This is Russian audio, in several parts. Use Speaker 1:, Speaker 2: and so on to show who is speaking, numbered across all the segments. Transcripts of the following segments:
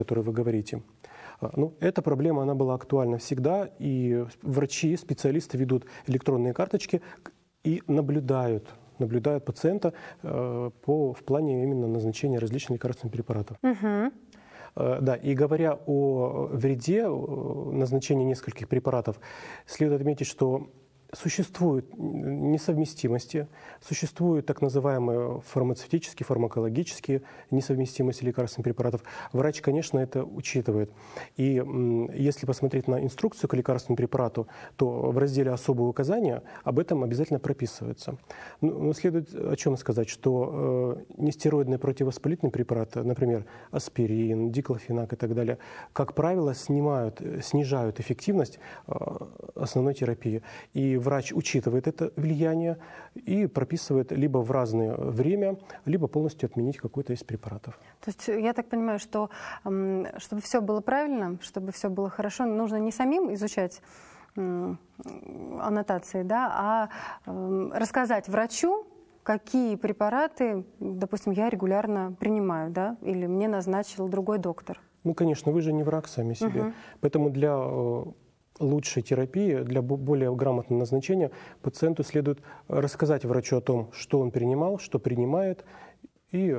Speaker 1: которую вы говорите. Ну, эта проблема, она была актуальна всегда, и врачи, специалисты ведут электронные карточки и наблюдают пациента в плане именно назначения различных лекарственных препаратов. Да, и говоря о вреде назначения нескольких препаратов, следует отметить, что существуют несовместимости, существуют так называемые фармацевтические, фармакологические несовместимости лекарственных препаратов. Врач, конечно, это учитывает. И если посмотреть на инструкцию к лекарственному препарату, то в разделе «Особые указания» об этом обязательно прописывается. Но следует о чем сказать, что нестероидные противовоспалительные препараты, например, аспирин, диклофенак и так далее, как правило, снижают эффективность основной терапии. И врач учитывает это влияние и прописывает либо в разное время, либо полностью отменить какой-то из препаратов.
Speaker 2: То есть я так понимаю, что чтобы все было правильно, чтобы все было хорошо, нужно не самим изучать аннотации, да, а рассказать врачу, какие препараты, допустим, я регулярно принимаю, да, или мне назначил другой доктор.
Speaker 1: Ну, конечно, вы же не враг сами себе. Поэтому для лучшей терапии, для более грамотного назначения пациенту следует рассказать врачу о том, что он принимал, что принимает. И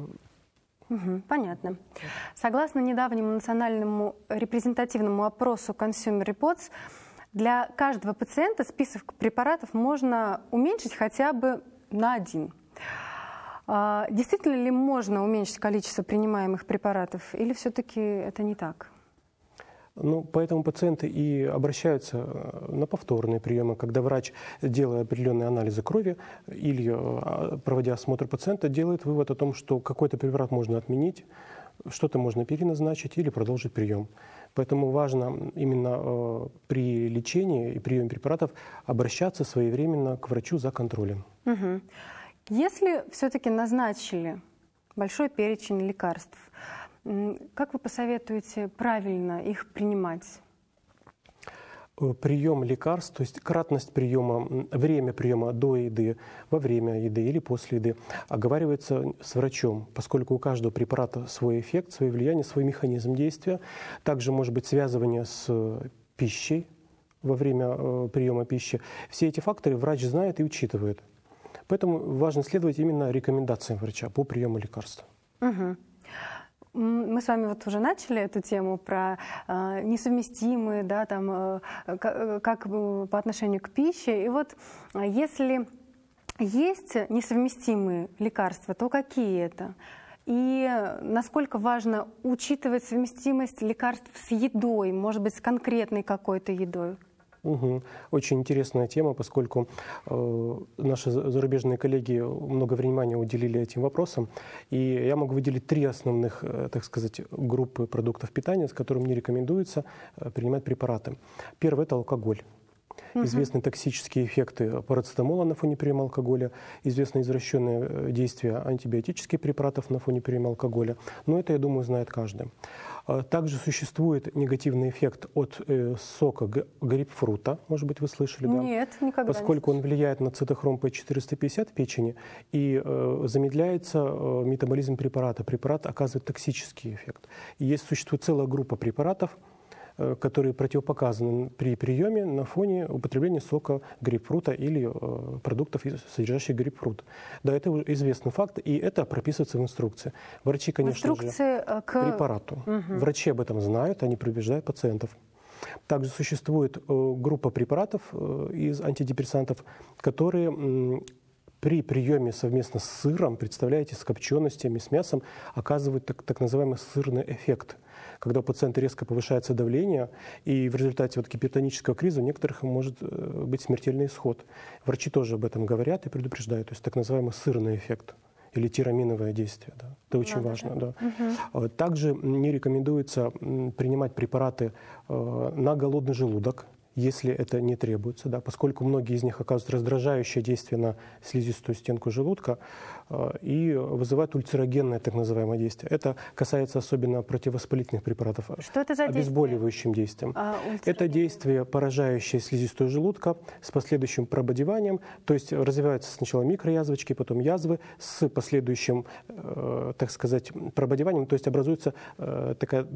Speaker 2: понятно. Согласно недавнему национальному репрезентативному опросу Consumer Reports, для каждого пациента список препаратов можно уменьшить хотя бы на 1. Действительно ли можно уменьшить количество принимаемых препаратов, или все-таки это не так?
Speaker 1: Ну, поэтому пациенты и обращаются на повторные приемы, когда врач, делая определенные анализы крови или проводя осмотр пациента, делает вывод о том, что какой-то препарат можно отменить, что-то можно переназначить или продолжить прием. Поэтому важно именно при лечении и приеме препаратов обращаться своевременно к врачу за контролем.
Speaker 2: Если все-таки назначили большой перечень лекарств, как вы посоветуете правильно их принимать?
Speaker 1: Прием лекарств, то есть кратность приема, время приема до еды, во время еды или после еды оговаривается с врачом, поскольку у каждого препарата свой эффект, свое влияние, свой механизм действия. Также может быть связывание с пищей во время приема пищи. Все эти факторы врач знает и учитывает. Поэтому важно следовать именно рекомендациям врача по приему лекарств.
Speaker 2: Мы с вами вот уже начали эту тему про несовместимые, да, там, как по отношению к пище. И вот если есть несовместимые лекарства, то какие это? И насколько важно учитывать совместимость лекарств с едой, может быть, с конкретной какой-то едой?
Speaker 1: Очень интересная тема, поскольку наши зарубежные коллеги много внимания уделили этим вопросам. И я могу выделить 3 основных, так сказать, группы продуктов питания, с которыми не рекомендуется принимать препараты. Первый – это алкоголь. Известны токсические эффекты парацетамола на фоне приема алкоголя, известно извращенное действие антибиотических препаратов на фоне приема алкоголя. Но это, я думаю, знает каждый. Также существует негативный эффект от сока грейпфрута, может быть, вы слышали? Да?
Speaker 2: Нет, никогда
Speaker 1: поскольку он влияет на цитохром P450 в печени и замедляется метаболизм препарата. Препарат оказывает токсический эффект. И существует целая группа препаратов, которые противопоказаны при приеме на фоне употребления сока грейпфрута или продуктов, содержащих грейпфрут. Да, это известный факт, и это прописывается в инструкции. Врачи, конечно же, к препарату. Врачи об этом знают, они предупреждают пациентов. Также существует группа препаратов из антидепрессантов, которые при приеме совместно с сыром, представляете, с копченостями, с мясом, оказывают так называемый сырный эффект. Когда у пациента резко повышается давление, и в результате гипертонического криза у некоторых может быть смертельный исход. Врачи тоже об этом говорят и предупреждают. То есть так называемый сырный эффект или тираминовое действие. Да. Это очень важно. Да. Также не рекомендуется принимать препараты на голодный желудок, если это не требуется, да, поскольку многие из них оказывают раздражающее действие на слизистую стенку желудка и вызывают ульцерогенное так называемое действие. Это касается особенно противовоспалительных препаратов.
Speaker 2: Что это за
Speaker 1: обезболивающим действием. Это действие, поражающее слизистую желудка с последующим прободеванием, то есть развиваются сначала микроязвочки, потом язвы с последующим, так сказать, прободеванием, то есть образуется такая